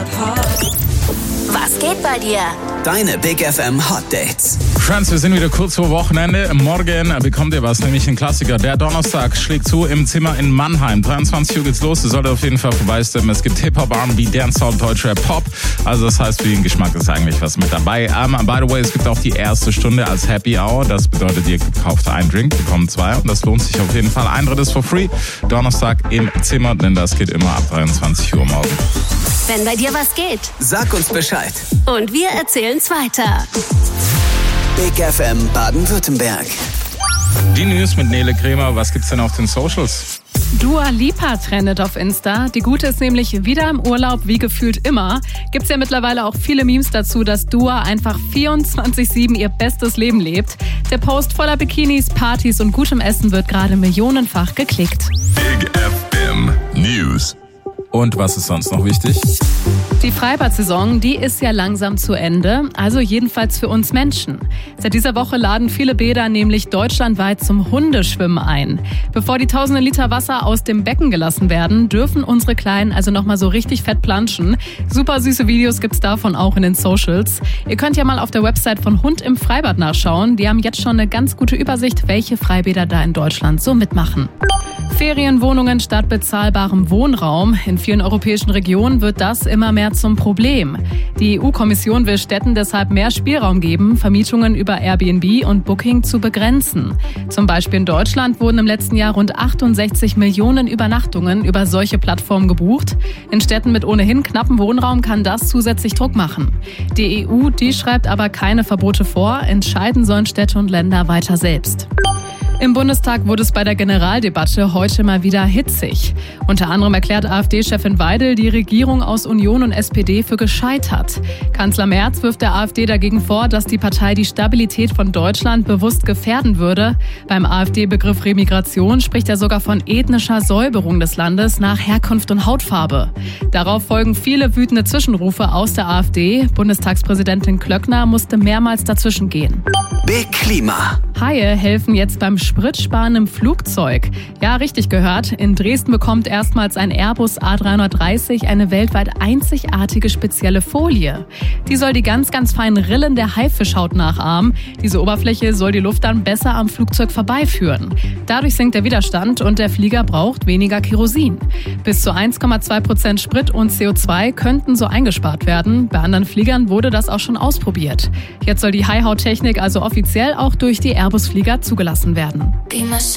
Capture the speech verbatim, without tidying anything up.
Was geht bei dir? Deine Big F M Hot Dates. Friends, wir sind wieder kurz vor Wochenende. Morgen bekommt ihr was, nämlich ein Klassiker. Der Donnerstag schlägt zu im Zimmer in Mannheim. dreiundzwanzig Uhr geht's los. Ihr solltet auf jeden Fall vorbeistimmen. Es gibt Hip-Hop, R and B, Dancehall, Deutschrap, Pop. Also das heißt, für den Geschmack ist eigentlich was mit dabei. Um, by the way, es gibt auch die erste Stunde als Happy Hour. Das bedeutet, ihr kauft einen Drink, bekommt zwei. Und das lohnt sich auf jeden Fall. Eintritt ist for free. Donnerstag im Zimmer, denn das geht immer ab dreiundzwanzig Uhr morgen. Wenn bei dir was geht, Sag uns Bescheid. und wir erzählen's weiter. Big F M Baden-Württemberg. Die News mit Nele Kremer. Was gibt's denn auf den Socials? Dua Lipa trendet auf Insta. Die Gute ist nämlich wieder im Urlaub, wie gefühlt immer. Gibt's ja mittlerweile auch viele Memes dazu, dass Dua einfach vierundzwanzig sieben ihr bestes Leben lebt. Der Post voller Bikinis, Partys und gutem Essen wird gerade millionenfach geklickt. Big F M News. Und was ist sonst noch wichtig? Die Freibad-Saison, die ist ja langsam zu Ende, also jedenfalls für uns Menschen. Seit dieser Woche laden viele Bäder nämlich deutschlandweit zum Hundeschwimmen ein. Bevor die tausenden Liter Wasser aus dem Becken gelassen werden, dürfen unsere Kleinen also nochmal so richtig fett planschen. Super süße Videos gibt's davon auch in den Socials. Ihr könnt ja mal auf der Website von Hund im Freibad nachschauen. Die haben jetzt schon eine ganz gute Übersicht, welche Freibäder da in Deutschland so mitmachen. Ferienwohnungen statt bezahlbarem Wohnraum. In vielen europäischen Regionen wird das immer mehr zum Problem. Die E U-Kommission will Städten deshalb mehr Spielraum geben, Vermietungen über Airbnb und Booking zu begrenzen. Zum Beispiel in Deutschland wurden im letzten Jahr rund achtundsechzig Millionen Übernachtungen über solche Plattformen gebucht. In Städten mit ohnehin knappem Wohnraum kann das zusätzlich Druck machen. Die E U, die schreibt aber keine Verbote vor. Entscheiden sollen Städte und Länder weiter selbst. Im Bundestag wurde es bei der Generaldebatte heute mal wieder hitzig. Unter anderem erklärt AfD-Chefin Weidel die Regierung aus Union und S P D für gescheitert. Kanzler Merz wirft der AfD dagegen vor, dass die Partei die Stabilität von Deutschland bewusst gefährden würde. Beim AfD-Begriff Remigration spricht er sogar von ethnischer Säuberung des Landes nach Herkunft und Hautfarbe. Darauf folgen viele wütende Zwischenrufe aus der AfD. Bundestagspräsidentin Klöckner musste mehrmals dazwischen gehen. Big Klima. Haie helfen jetzt beim Spritsparen im Flugzeug. Ja, richtig gehört. In Dresden bekommt erstmals ein Airbus A dreihundertdreißig eine weltweit einzigartige spezielle Folie. Die soll die ganz, ganz feinen Rillen der Haifischhaut nachahmen. Diese Oberfläche soll die Luft dann besser am Flugzeug vorbeiführen. Dadurch sinkt der Widerstand und der Flieger braucht weniger Kerosin. Bis zu eins Komma zwei Prozent Sprit und C O zwei könnten so eingespart werden. Bei anderen Fliegern wurde das auch schon ausprobiert. Jetzt soll die Haihauttechnik also offiziell auch durch die Airbus-Flieger zugelassen werden.